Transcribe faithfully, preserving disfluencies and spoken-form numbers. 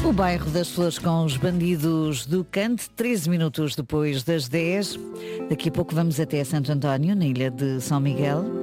O bairro das Flores com os bandidos do Cante, treze minutos depois das dez. Daqui a pouco vamos até Santo António, na ilha de São Miguel.